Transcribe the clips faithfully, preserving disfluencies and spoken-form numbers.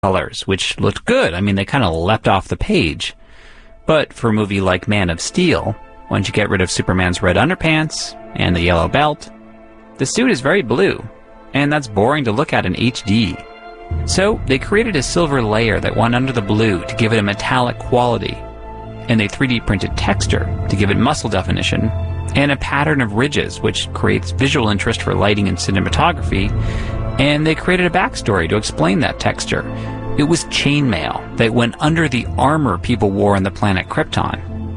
colors, which looked good. I mean, they kind of leapt off the page. But for a movie like Man of Steel, once you get rid of Superman's red underpants and the yellow belt, the suit is very blue, and that's boring to look at in H D. So they created a silver layer that went under the blue to give it a metallic quality, and they three D printed texture to give it muscle definition, and a pattern of ridges which creates visual interest for lighting and cinematography, and they created a backstory to explain that texture. It was chainmail that went under the armor people wore on the planet Krypton.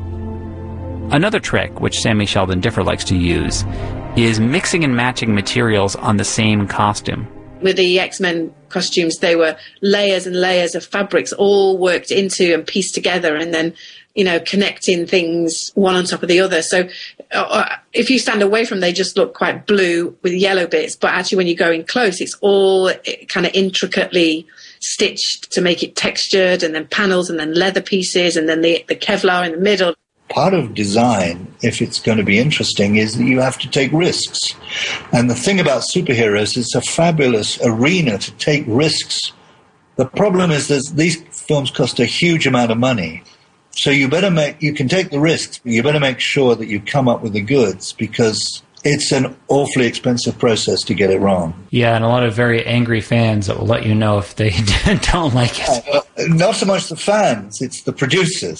Another trick, which Sammy Sheldon Differ likes to use, is mixing and matching materials on the same costume. With the X-Men costumes, they were layers and layers of fabrics all worked into and pieced together, and then, you know, connecting things one on top of the other. So uh, if you stand away from them, they just look quite blue with yellow bits. But actually, when you go in close, it's all kind of intricately stitched to make it textured, and then panels, and then leather pieces, and then the, the Kevlar in the middle. Part of design, if it's going to be interesting, is that you have to take risks. And the thing about superheroes, it's a fabulous arena to take risks. The problem is that these films cost a huge amount of money. So you better make, you can take the risks, but you better make sure that you come up with the goods, because it's an awfully expensive process to get it wrong. Yeah, and a lot of very angry fans that will let you know if they don't like it. Uh, not so much the fans, it's the producers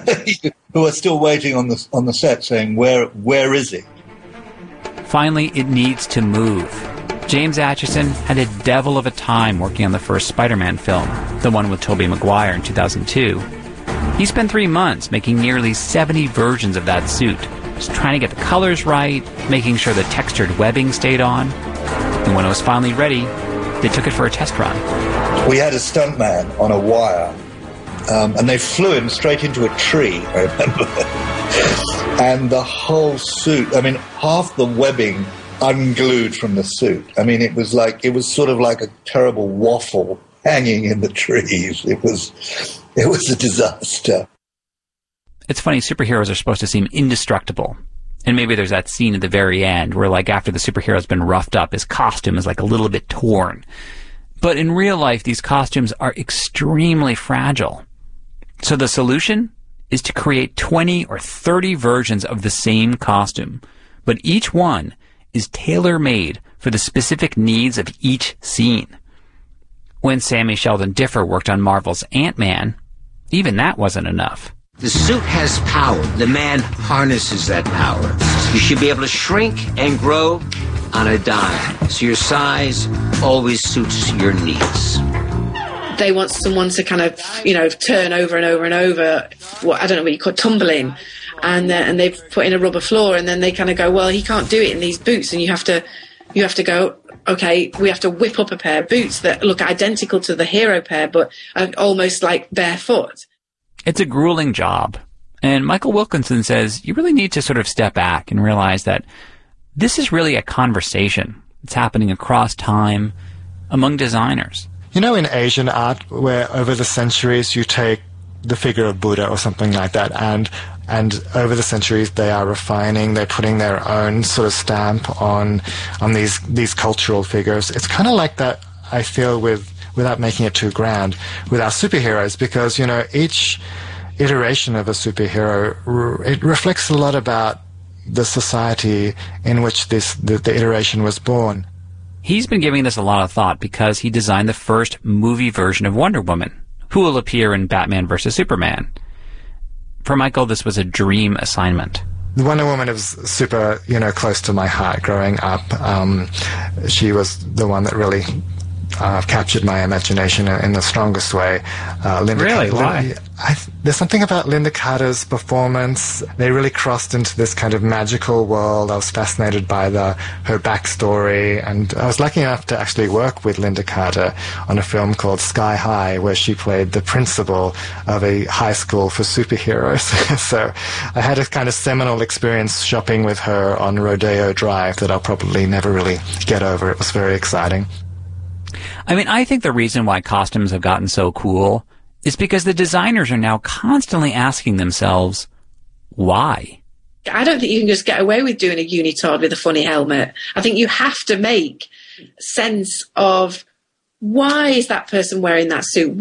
who are still waiting on the on the set saying, where where is it? Finally, it needs to move. James Acheson had a devil of a time working on the first Spider-Man film, the one with Tobey Maguire in two thousand two. He spent three months making nearly seventy versions of that suit, just trying to get the colors right, making sure the textured webbing stayed on. And when it was finally ready, they took it for a test run. We had a stuntman on a wire, um, and they flew him straight into a tree, I remember. And the whole suit, I mean, half the webbing unglued from the suit. I mean, it was like, it was sort of like a terrible waffle hanging in the trees. It was, it was a disaster. It's funny, superheroes are supposed to seem indestructible. And maybe there's that scene at the very end where, like, after the superhero's been roughed up, his costume is, like, a little bit torn. But in real life, these costumes are extremely fragile. So the solution is to create twenty or thirty versions of the same costume. But each one is tailor-made for the specific needs of each scene. When Sammy Sheldon Differ worked on Marvel's Ant-Man, even that wasn't enough. The suit has power. The man harnesses that power. You should be able to shrink and grow on a dime. So your size always suits your needs. They want someone to kind of, you know, turn over and over and over. What I don't know what you call tumbling, and uh, and they've put in a rubber floor, and then they kind of go, well, he can't do it in these boots, and you have to, you have to go. Okay, we have to whip up a pair of boots that look identical to the hero pair, but are almost like barefoot. It's a grueling job. And Michael Wilkinson says you really need to sort of step back and realize that this is really a conversation. It's happening across time among designers. You know, in Asian art, where over the centuries you take the figure of Buddha or something like that, and and over the centuries they are refining, they're putting their own sort of stamp on on these these cultural figures. It's kind of like that, I feel, with without making it too grand, with our superheroes, because, you know, each iteration of a superhero, it reflects a lot about the society in which this the, the iteration was born. He's been giving this a lot of thought because he designed the first movie version of Wonder Woman, who will appear in Batman versus Superman. For Michael, this was a dream assignment. Wonder Woman is super, you know, close to my heart growing up. Um, she was the one that really uh, captured my imagination in, in the strongest way. Uh, Linda really? Carter, Why? Linda, I, there's something about Linda Carter's performance. They really crossed into this kind of magical world. I was fascinated by the her backstory, and I was lucky enough to actually work with Linda Carter on a film called Sky High, where she played the principal of a high school for superheroes. So I had a kind of seminal experience shopping with her on Rodeo Drive that I'll probably never really get over. It was very exciting. I mean, I think the reason why costumes have gotten so cool is because the designers are now constantly asking themselves, why? I don't think you can just get away with doing a unitard with a funny helmet. I think you have to make sense of why is that person wearing that suit?